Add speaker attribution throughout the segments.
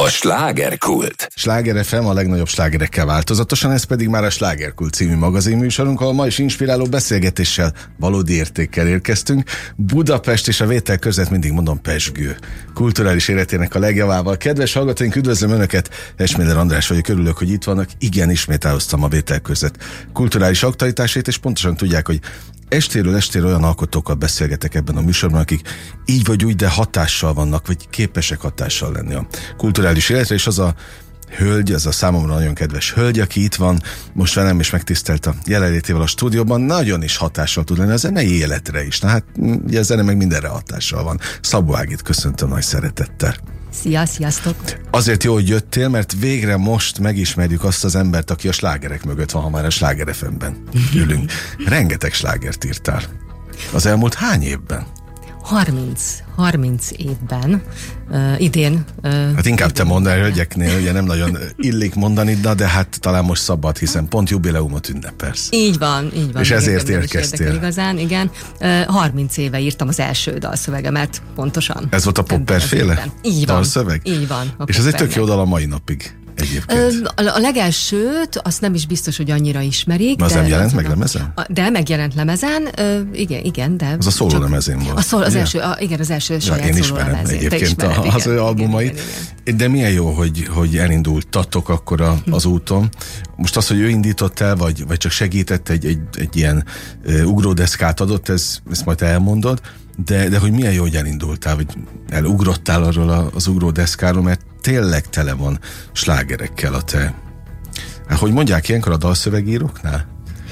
Speaker 1: A slágerkult.
Speaker 2: Sláger FM a legnagyobb slágerekkel változatosan, ez pedig már a Slágerkult című magazinműsorunk, ahol ma is inspiráló beszélgetéssel, valódi értékkel érkeztünk. Budapest és a vétel között mindig mondom pezsgő. Kulturális életének a legjavával. Kedves hallgatóink, üdvözlöm Önöket, Esméler András vagyok, örülök, hogy itt vannak. Igen, ismét elhoztam a vétel között kulturális aktualitásait, és pontosan tudják, hogy estéről estére olyan alkotókkal beszélgetek ebben a műsorban, akik így vagy úgy, de hatással vannak, vagy képesek hatással lenni a kulturális életre, és az a hölgy, az a számomra nagyon kedves hölgy, aki itt van most velem, és megtisztelt a jelenlétével a stúdióban, nagyon is hatással tud lenni a zenei életre is. Na hát, ugye a zene meg mindenre hatással van. Szabó Ágit köszöntöm nagy szeretettel.
Speaker 3: Sziasztok!
Speaker 2: Azért jó, hogy jöttél, mert végre most megismerjük azt az embert, aki a slágerek mögött van, ha már a Sláger FM-ben ülünk. Rengeteg slágert írtál. Az elmúlt hány évben?
Speaker 3: 30 évben. Idén.
Speaker 2: Hát inkább te mondd el, hölgyeknél, ugye nem nagyon illik mondani, de hát talán most szabad, hiszen pont jubileumot ünnepelsz.
Speaker 3: Így van.
Speaker 2: És ezért érkeztél.
Speaker 3: Igazán, igen. 30 éve írtam az első dalszövegemet, pontosan.
Speaker 2: Ez volt a Popper-féle dalszöveg?
Speaker 3: Így van.
Speaker 2: És ez egy tök jó dal a mai napig.
Speaker 3: A legelsőt azt nem is biztos, hogy annyira ismerik.
Speaker 2: Az nem jelent meg lemezen?
Speaker 3: De megjelent lemezen, igen, de...
Speaker 2: Az a szóló lemezén volt.
Speaker 3: Az első, az első saját
Speaker 2: én ismerem egyébként az ő albumait. Igen. De milyen jó, hogy elindultatok akkor az úton. Most az, hogy ő indított el, vagy csak segített egy ilyen ugródeszkát adott, ezt majd elmondod, de hogy milyen jó, hogy elindultál, vagy elugrottál arról az ugródeszkáról, mert tényleg tele van slágerekkel a te. Hogy mondják ilyenkor a dalszövegíróknál?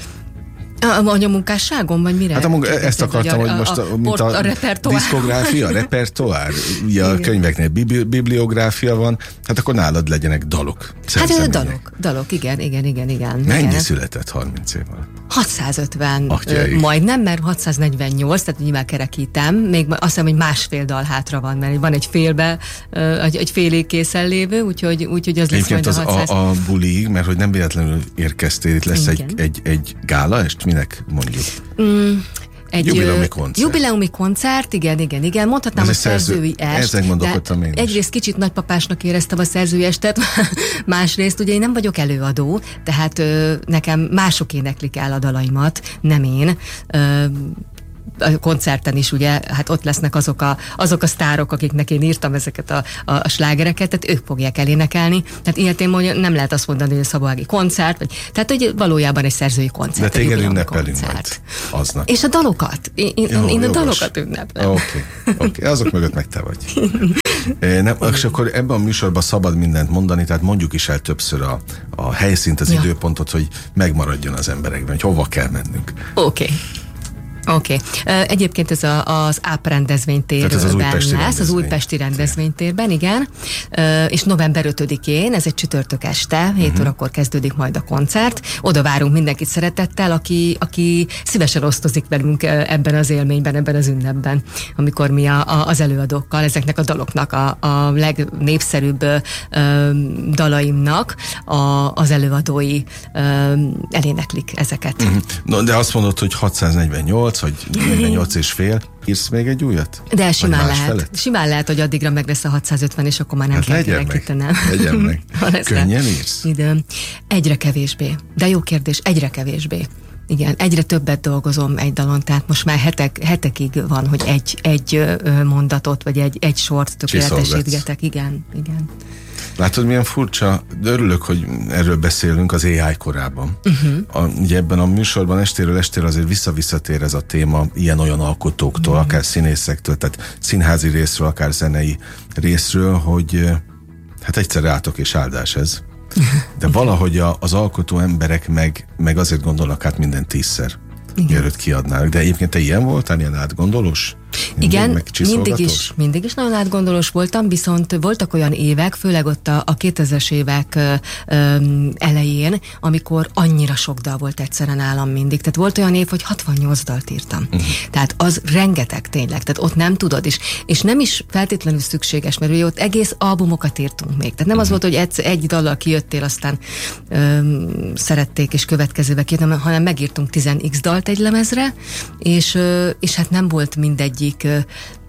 Speaker 3: A anyamunkásságon, vagy mire?
Speaker 2: Hát ezt akartam, hogy most mint a diszkográfia, repertoár, ugye a könyveknél bibliográfia van, hát akkor nálad legyenek dalok.
Speaker 3: Hát dalok, igen.
Speaker 2: Mennyi született 30 év alatt?
Speaker 3: 650, majdnem, mert 648, tehát nyilván kerekítem, még azt hiszem, hogy másfél dal hátra van, mert van egy félbe, egy félig készen lévő, úgyhogy az lesz majd a 600.
Speaker 2: A bulig, mert hogy nem véletlenül érkeztél, itt lesz egy gála, és minek mondjuk?
Speaker 3: Egy jubileumi koncert, igen. Mondhatnám a szerzői est.
Speaker 2: Ezen gondolkodtam én is.
Speaker 3: Egyrészt kicsit nagypapásnak éreztem a szerzői estet, másrészt ugye én nem vagyok előadó, tehát nekem mások éneklik el a dalaimat, nem én. A koncerten is ugye, hát ott lesznek azok a sztárok, akiknek én írtam ezeket a slágereket, tehát ők fogják elénekelni. Tehát ilyetén nem lehet azt mondani, hogy a Szabó Ági koncert, tehát hogy valójában egy szerzői koncert.
Speaker 2: De téged ünnepelünk majd aznap.
Speaker 3: És a dalokat. Én a dalokat ünnepelem.
Speaker 2: Oké. Azok mögött meg te vagy. És akkor ebben a műsorban szabad mindent mondani, tehát mondjuk is el többször a helyszínt, az időpontot, hogy megmaradjon az emberekben, hogy hova kell mennünk.
Speaker 3: Oké. Egyébként ez az AP rendezvénytérben lesz, az újpesti rendezvénytérben, igen. És november 5-én, ez egy csütörtök este, 7 órakor kezdődik majd a koncert. Oda várunk mindenkit szeretettel, aki szívesen osztozik velünk ebben az élményben, ebben az ünnepben, amikor mi az előadókkal, ezeknek a daloknak, a legnépszerűbb dalaimnak az előadói eléneklik ezeket.
Speaker 2: No, de azt mondod, hogy 648, vagy 48 és fél. Írsz még egy újat?
Speaker 3: De simán lehet. Simán lehet, hogy addigra meg lesz a 650, és akkor már nem kell kirekítenem.
Speaker 2: Legyen meg. Könnyen írsz?
Speaker 3: Időm. Egyre kevésbé. De jó kérdés, egyre kevésbé. Igen, egyre többet dolgozom egy dalon, tehát most már hetekig van, hogy egy mondatot, vagy egy sort tökéletesítgetek. Igen.
Speaker 2: Látod, milyen furcsa, de örülök, hogy erről beszélünk az AI korában. Ugye ebben a műsorban estéről estére azért visszatér ez a téma ilyen-olyan alkotóktól, akár színészektől, tehát színházi részről, akár zenei részről, hogy hát egyszer rátok és áldás ez. De valahogy az alkotó emberek meg azért gondolnak át minden 10-szer, mielőtt kiadnának. De egyébként te ilyen voltál, ilyen átgondolós?
Speaker 3: Igen, mindig is nagyon átgondolós voltam, viszont voltak olyan évek, főleg ott a 2000-es évek elején, amikor annyira sok dal volt egyszerre nálam mindig. Tehát volt olyan év, hogy 68 dalt írtam. Tehát az rengeteg tényleg, tehát ott nem tudod, és nem is feltétlenül szükséges, mert ugye ott egész albumokat írtunk még. Tehát nem az volt, hogy egy dallal kijöttél, aztán szerették, és következőbe kijöttem, hanem megírtunk 10x dalt egy lemezre, és hát nem volt mindegyik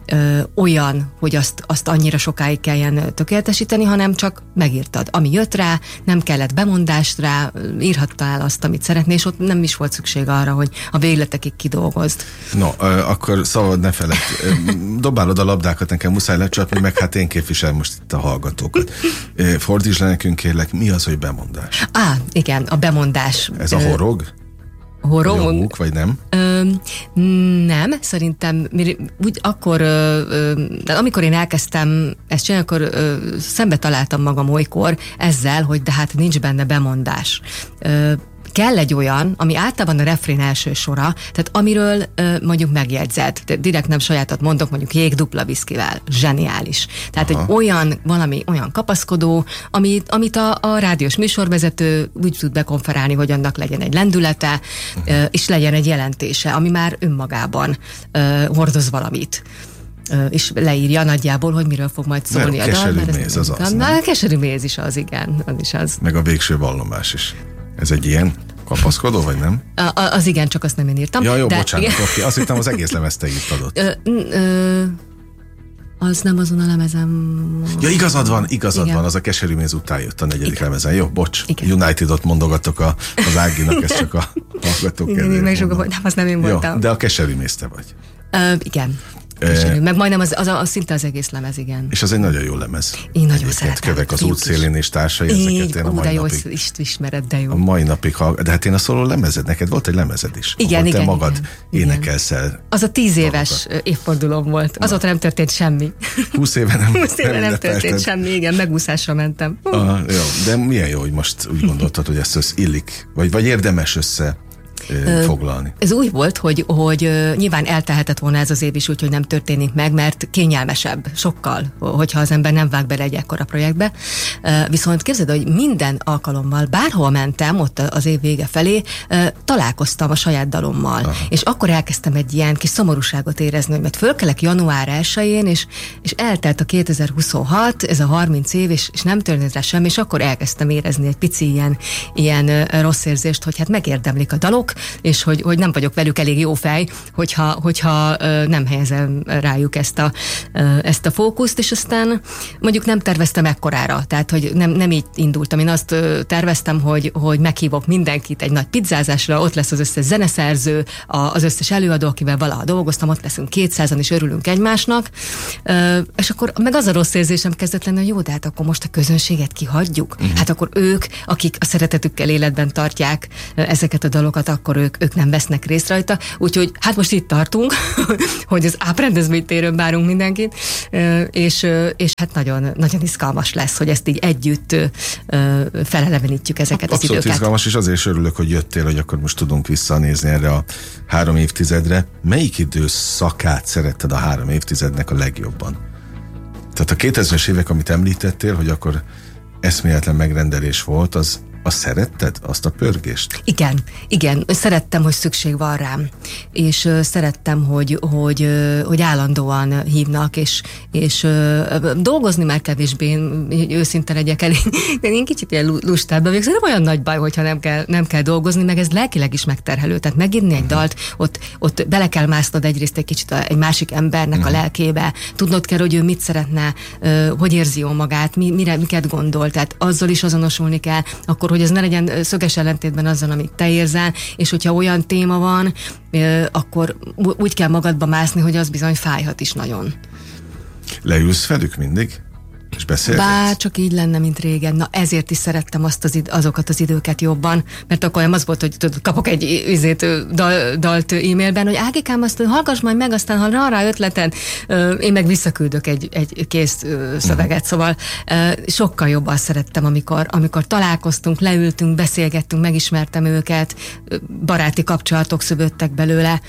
Speaker 3: olyan, hogy azt annyira sokáig kelljen tökéletesíteni, hanem csak megírtad. Ami jött rá, nem kellett bemondást rá, írhattál azt, amit szeretnél, és ott nem is volt szükség arra, hogy a végletekig kidolgozd.
Speaker 2: No, akkor szabad ne feled. Dobálod a labdákat, nekem muszáj lecsapni, meg hát én képviselem most itt a hallgatókat. Fordítsd le nekünk, kérlek, mi az, hogy bemondás?
Speaker 3: Igen, a bemondás.
Speaker 2: Ez a horog?
Speaker 3: Horog?
Speaker 2: Vagy a húk, vagy nem?
Speaker 3: Nem, szerintem úgy akkor, de amikor én elkezdtem ezt csinálni, akkor szembe találtam magam olykor ezzel, hogy de hát nincs benne bemondás. Kell egy olyan, ami általában a refrén első sora, tehát amiről mondjuk megjegyzed. Direkt nem sajátot mondok, mondjuk jég dupla viszkivel. Zseniális. Tehát egy valami olyan kapaszkodó, amit a rádiós műsorvezető úgy tud bekonferálni, hogy annak legyen egy lendülete, és legyen egy jelentése, ami már önmagában hordoz valamit. És leírja nagyjából, hogy miről fog majd szólni a dal.
Speaker 2: Keserű méz az az.
Speaker 3: A keserű méz is az, igen. Az is az.
Speaker 2: Meg a végső vallomás is. Ez egy ilyen kapaszkodó, vagy nem?
Speaker 3: Az igen, csak azt nem én írtam.
Speaker 2: Ja, jó, bocsánat, oké. Azt hittem, az egész lemezt te írtad ott.
Speaker 3: Az nem azon a lemezem.
Speaker 2: Ja, igazad van, az a keserű méz után jött a negyedik lemezen. Jó, bocs, igen. United-ot mondogatok az Áginak, ez csak a hallgatók kedvéért mondom.
Speaker 3: Nem, az nem én voltam.
Speaker 2: Jó, de a keserű méz te vagy.
Speaker 3: Igen. Meg majdnem az szinte az egész lemez, igen.
Speaker 2: És az egy nagyon jó lemez.
Speaker 3: Én nagyon szeretem.
Speaker 2: Kövek az útszélén és társai, ezeket én a mai napig.
Speaker 3: De jó, ismered, de jó.
Speaker 2: A mai napig, de hát én a szóló lemezed, neked volt egy lemezed is.
Speaker 3: Igen,
Speaker 2: te magad énekelsz el.
Speaker 3: Az a 10 éves évfordulóm volt. Azóta nem történt semmi.
Speaker 2: 20 éve
Speaker 3: nem történt semmi, igen, megúszásra mentem.
Speaker 2: Jó, de milyen jó, hogy most úgy gondoltad, hogy ezt illik, vagy érdemes foglalni.
Speaker 3: Ez úgy volt, hogy nyilván eltelhetett volna ez az év is úgy, hogy nem történik meg, mert kényelmesebb sokkal, hogyha az ember nem vág bele egy ekkora projektbe. Viszont képzeld, hogy minden alkalommal, bárhol mentem, ott az év vége felé, találkoztam a saját dalommal. Aha. És akkor elkezdtem egy ilyen kis szomorúságot érezni, mert fölkelek január 1-én, és eltelt a 2026, ez a 30 év, és nem történt rá semmi, és akkor elkezdtem érezni egy pici ilyen rossz érzést, hogy hát megérdemlik a dalok, és hogy nem vagyok velük elég jó fej, hogyha nem helyezem rájuk ezt a fókuszt, és aztán mondjuk nem terveztem ekkorára, tehát hogy nem így indultam. Én azt terveztem, hogy meghívok mindenkit egy nagy pizzázásra, ott lesz az összes zeneszerző, az összes előadó, akivel valaha dolgoztam, ott leszünk 200-an, és örülünk egymásnak, és akkor meg az a rossz érzésem kezdett lenni, hogy jó, de hát akkor most a közönséget kihagyjuk. Hát akkor ők, akik a szeretetükkel életben tartják ezeket a dalokat, akkor ők nem vesznek részt rajta. Úgyhogy hát most itt tartunk, hogy az áprendezvénytérön várunk mindenkit, és hát nagyon, nagyon izgalmas lesz, hogy ezt így együtt felelevenítjük ezeket az időket.
Speaker 2: Abszolút izgalmas, és azért is örülök, hogy jöttél, hogy akkor most tudunk visszanézni erre a 3 évtizedre. Melyik időszakát szeretted a 3 évtizednek a legjobban? Tehát a 2000-es évek, amit említettél, hogy akkor eszméletlen megrendelés volt, azt szeretted, azt a pörgést? Igen. Szerettem, hogy szükség van rám. És szerettem, hogy állandóan hívnak, és dolgozni már kevésbé, őszinte legyek el. Én kicsit ilyen lustább vagyok, nem olyan nagy baj, hogyha nem kell dolgozni, meg ez lelkileg is megterhelő. Tehát megírni egy dalt, ott bele kell másznod egyrészt egy kicsit egy másik embernek a lelkébe. Tudnod kell, hogy ő mit szeretne, hogy érzi jól magát, miket gondol. Tehát azzal is azonosulni kell, akkor, hogy ez ne legyen szöges ellentétben azzal, amit te érzel, és hogyha olyan téma van, akkor úgy kell magadba mászni, hogy az bizony fájhat is nagyon. Leülsz velük mindig? És beszélgetsz?
Speaker 3: Bár csak így lenne, mint régen. Na ezért is szerettem azokat az időket jobban, mert akkor az volt, hogy kapok egy dalt e-mailben, hogy Ágikám, azt hallgass majd meg, aztán ha rá ötleted, én meg visszaküldök egy kész szöveget, szóval sokkal jobban szerettem, amikor találkoztunk, leültünk, beszélgettünk, megismertem őket, baráti kapcsolatok szöböttek belőle.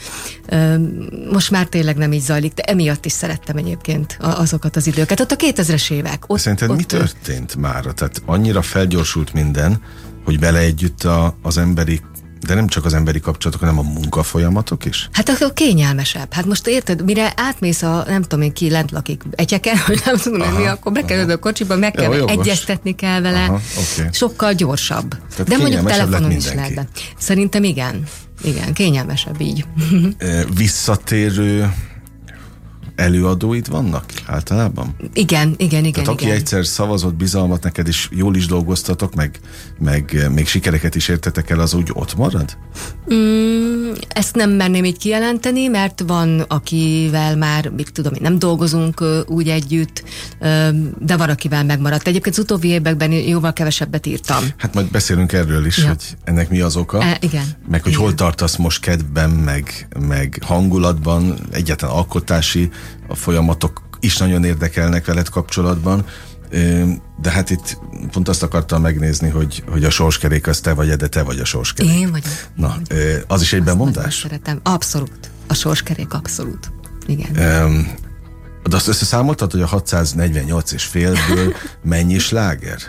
Speaker 3: Most már tényleg nem így zajlik, de emiatt is szerettem egyébként azokat az időket. Ott a 2000-es évek.
Speaker 2: Szerinted mi történt már? Tehát annyira felgyorsult minden, hogy bele együtt az emberi, de nem csak az emberi kapcsolatok, hanem a munkafolyamatok is?
Speaker 3: Hát akkor kényelmesebb. Hát most érted, mire átmész nem tudom én ki lent lakik egyeken, hogy nem tudom mi, akkor bekerülöd a kocsiba, meg kell egyeztetni kell vele.
Speaker 2: Okay.
Speaker 3: Sokkal gyorsabb.
Speaker 2: Tehát
Speaker 3: de mondjuk telefonon is lehet. Szerintem igen, kényelmesebb így.
Speaker 2: Visszatérő előadóid vannak általában?
Speaker 3: Igen.
Speaker 2: Tehát aki egyszer szavazott bizalmat neked, és jól is dolgoztatok, meg még sikereket is értetek el, az úgy ott marad?
Speaker 3: Ezt nem merném így kijelenteni, mert van, akivel már, nem dolgozunk úgy együtt, de van, akivel megmaradt. Egyébként az utóbbi években jóval kevesebbet írtam.
Speaker 2: Hát majd beszélünk erről is, hogy ennek mi az oka.
Speaker 3: Igen.
Speaker 2: Meg hogy hol tartasz most kedvben, meg hangulatban, egyáltalán alkotási a folyamatok is nagyon érdekelnek veled kapcsolatban. De hát itt pont azt akartam megnézni, hogy a sorskerék az te vagy, de te vagy a sorskerék.
Speaker 3: Én vagyok.
Speaker 2: Na, az is egyben mondás?
Speaker 3: Szeretem. Abszolút. A sorskerék abszolút. Igen.
Speaker 2: De azt összeszámoltad, hogy a 648,5-ből mennyi sláger?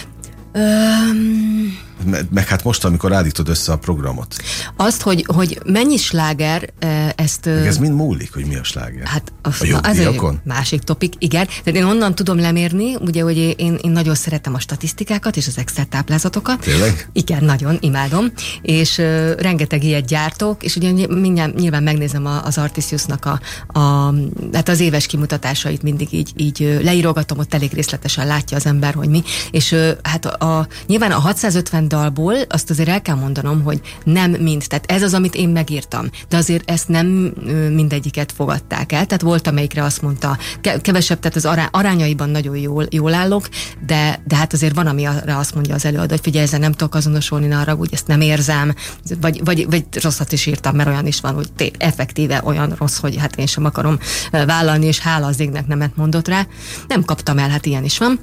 Speaker 2: Meg hát most, amikor állítod össze a programot.
Speaker 3: Azt, hogy mennyi sláger, ezt...
Speaker 2: Meg ez mind múlik, hogy mi a sláger?
Speaker 3: Hát
Speaker 2: ez egy
Speaker 3: másik topik, igen. Tehát én onnan tudom lemérni, ugye, hogy én nagyon szeretem a statisztikákat és az Excel táblázatokat.
Speaker 2: Tényleg?
Speaker 3: Igen, nagyon, imádom. És rengeteg ilyet gyártok, és ugye nyilván megnézem az Artisiusnak hát az éves kimutatásait mindig így leírogatom, ott elég részletesen látja az ember, hogy mi. És hát nyilván a 650 dalból azt azért el kell mondanom, hogy nem mind. Tehát ez az, amit én megírtam. De azért ezt nem mindegyiket fogadták el. Tehát volt, amelyikre azt mondta, kevesebb, tehát az arányaiban nagyon jól állok, de hát azért van, amire azt mondja az előadó, hogy figyelj, ezzel nem tudok azonosulni, ne arra, úgy ezt nem érzem, vagy rosszat is írtam, mert olyan is van, hogy effektíve olyan rossz, hogy hát én sem akarom vállalni, és hála az égnek nemet mondott rá. Nem kaptam el, hát ilyen is van.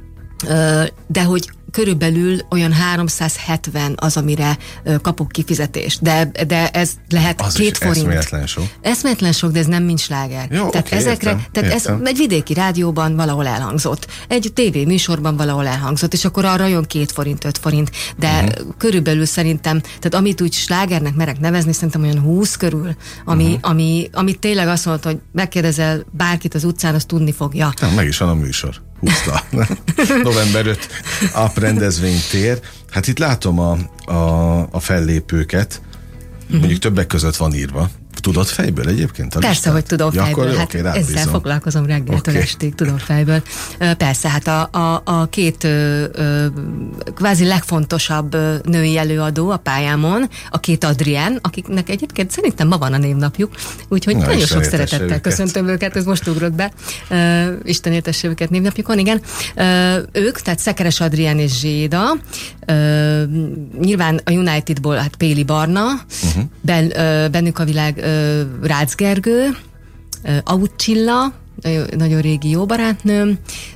Speaker 3: De hogy körülbelül olyan 370 az, amire kapok kifizetést. De ez lehet
Speaker 2: az
Speaker 3: 2 forint.
Speaker 2: Eszméletlen sok.
Speaker 3: Eszméletlen sok, de ez nem mind sláger.
Speaker 2: Jó,
Speaker 3: tehát
Speaker 2: értem.
Speaker 3: Ez egy vidéki rádióban valahol elhangzott. Egy tévéműsorban valahol elhangzott, és akkor arra jön 2 forint, 5 forint. De körülbelül szerintem, tehát amit úgy slágernek merek nevezni, szerintem olyan 20 körül, ami tényleg azt mondta, hogy megkérdezel bárkit az utcán, azt tudni fogja.
Speaker 2: Meg is van a műsor. 20. November 5. rendezvénytér. Hát itt látom a fellépőket. Mondjuk többek között van írva. Tudod fejből egyébként?
Speaker 3: Persze, hogy tudom fejből.
Speaker 2: Akkor,
Speaker 3: hát ezzel foglalkozom reggeltől estig, tudom fejből. Persze, hát a két kvázi legfontosabb női előadó a pályámon, a két Adrián, akiknek egyébként szerintem ma van a névnapjuk, úgyhogy nagyon sok szeretettel köszöntöm őket, ez most ugrott be. Isten értesse őket névnapjukon, igen. Ők, tehát Szekeres Adrián és Zséda, nyilván a Unitedból hát Péli Barna, bennük a világ Rácz Gergő, Aucsilla, nagyon régi jó barátnőm,